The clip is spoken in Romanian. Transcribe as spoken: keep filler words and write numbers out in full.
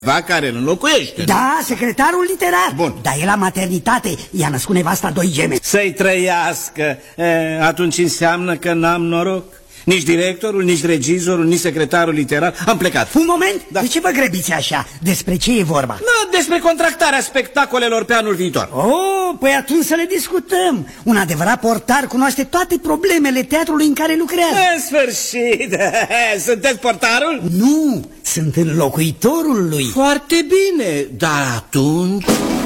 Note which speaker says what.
Speaker 1: Va care îl înlocuiește.
Speaker 2: Da, secretarul literar.
Speaker 1: Bun.
Speaker 2: Dar el la maternitate i-a născut nevasta doi gemeni.
Speaker 1: Să-i trăiască. E, atunci înseamnă că n-am noroc. Nici directorul, nici regizorul, nici secretarul literar. Am plecat.
Speaker 2: Un moment,
Speaker 1: da.
Speaker 2: De ce vă grăbiți așa? Despre ce e vorba?
Speaker 1: Da, despre contractarea spectacolelor pe anul viitor.
Speaker 2: Oh, păi atunci să le discutăm. Un adevărat portar cunoaște toate problemele teatrului în care lucrează.
Speaker 1: În sfârșit. Sunteți portarul?
Speaker 2: Nu, sunt înlocuitorul lui.
Speaker 1: Foarte bine, dar atunci...